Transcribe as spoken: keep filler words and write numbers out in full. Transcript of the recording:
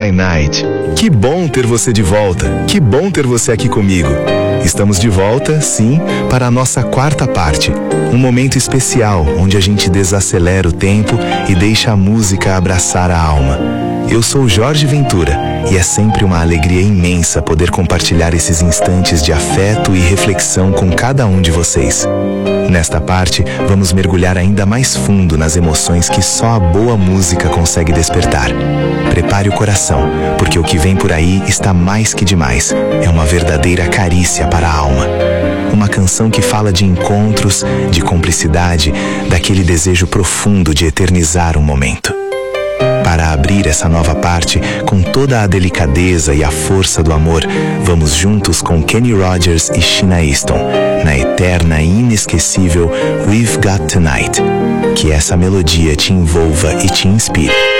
by Night. Que bom ter você de volta. Que bom ter você aqui comigo. Estamos de volta, sim, para a nossa quarta parte. Um momento especial, onde a gente desacelera o tempo e deixa a música abraçar a alma. Eu sou Jorge Ventura e é sempre uma alegria imensa poder compartilhar esses instantes de afeto e reflexão com cada um de vocês. Nesta parte, vamos mergulhar ainda mais fundo nas emoções que só a boa música consegue despertar. Prepare o coração, porque o que vem por aí está mais que demais. É uma verdadeira carícia para a alma. Uma canção que fala de encontros, de cumplicidade, daquele desejo profundo de eternizar um momento. Para abrir essa nova parte, com toda a delicadeza e a força do amor, vamos juntos com Kenny Rogers e Sheena Easton, na eterna e inesquecível We've Got Tonight. Que essa melodia te envolva e te inspire.